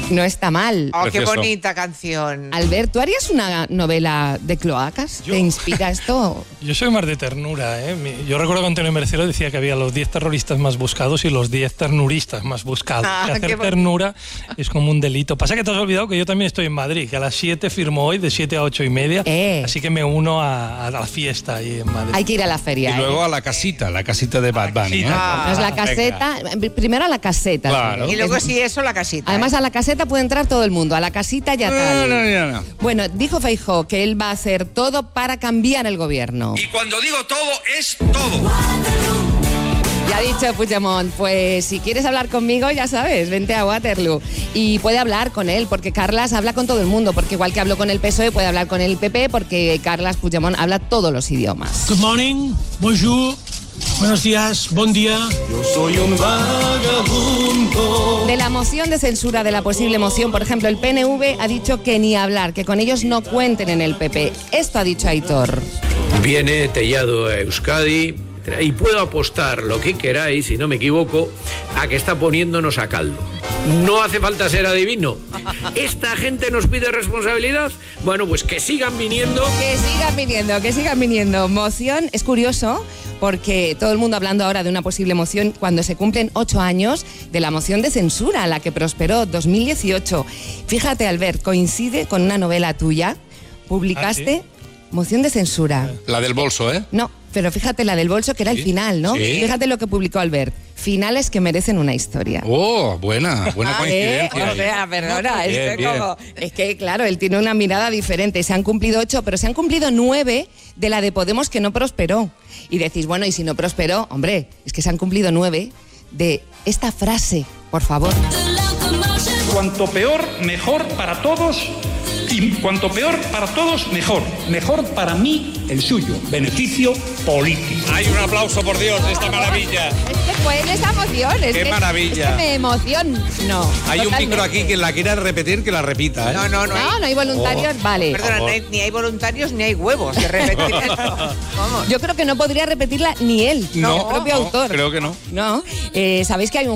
No está mal. Oh, qué Precioso. bonita canción. Albert, ¿tú harías una novela de cloacas? Yo. ¿Te inspira esto? Yo soy más de ternura, ¿eh? Yo recuerdo que Antonio Mercero decía que había los 10 terroristas más buscados y los 10 ternuristas más buscados. Ah, Que qué hacer ternura es como un delito. Pasa que te has olvidado que yo también estoy en Madrid, que a las 7 firmo hoy, de 7 a 8 y media. Así que me uno a la fiesta ahí en Madrid. Hay que ir a la feria. Y luego ¿eh? a la casita de Bad Bunny. ¿eh? No es la caseta, primero a la caseta. Claro. Y luego sí eso, la casita. Además, a la caseta puede entrar todo el mundo, a la casita ya tal. No. Bueno, dijo Feijóo que él va a hacer todo para cambiar el gobierno. Y cuando digo todo, es todo. Ya ha dicho Puigdemont, pues si quieres hablar conmigo, ya sabes, vente a Waterloo. Y puede hablar con él, porque Carles habla con todo el mundo, porque igual que habló con el PSOE, puede hablar con el PP, porque Carles Puigdemont habla todos los idiomas. Good morning, bonjour, buenos días, bon día. Yo soy un vagabundo. De la moción de censura, de la posible moción, por ejemplo, el PNV ha dicho que ni hablar, que con ellos no cuenten en el PP. Esto ha dicho Aitor. Viene Tellado a Euskadi y puedo apostar lo que queráis, si no me equivoco, a que está poniéndonos a caldo. No hace falta ser adivino. ¿Esta gente nos pide responsabilidad? Bueno, pues que sigan viniendo. Que sigan viniendo. Moción, es curioso, porque todo el mundo hablando ahora de una posible moción cuando se cumplen 8 años de la moción de censura, la que prosperó 2018. Fíjate, Albert, coincide con una novela tuya. Publicaste moción de censura. La del bolso, ¿eh? No, pero fíjate la del bolso, que era el final, ¿no? Sí. Fíjate lo que publicó Albert. Finales que merecen una historia. Oh, buena coincidencia. O sea, perdona, Bien, bien. es que claro, él tiene una mirada diferente. Se han cumplido 8, pero se han cumplido 9 de la de Podemos que no prosperó. Y decís, bueno, y si no prosperó, hombre, es que se han cumplido 9 de esta frase, por favor. Cuanto peor, mejor para todos. Y cuanto peor para todos, mejor. Mejor para mí, el suyo. Beneficio político. Hay un aplauso, por Dios, de esta maravilla. Es que fue en esa emoción. Qué maravilla. Es que me emociono. Hay un Totalmente. micro aquí que la quiera repetir, que la repita, ¿eh? No hay voluntarios, vale. Perdona, ni hay voluntarios ni hay huevos de repetir esto. Vamos. Yo creo que no podría repetirla ni él, el propio autor. Creo que no. No, sabéis que hay un